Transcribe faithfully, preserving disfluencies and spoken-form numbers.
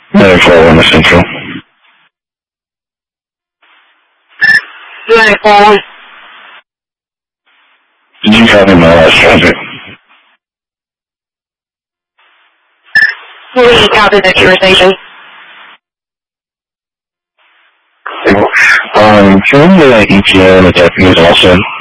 nine four one to Central. nine four one. Did you copy my last traffic? We copy the your station. Um, can we do an E T A on the deputies also?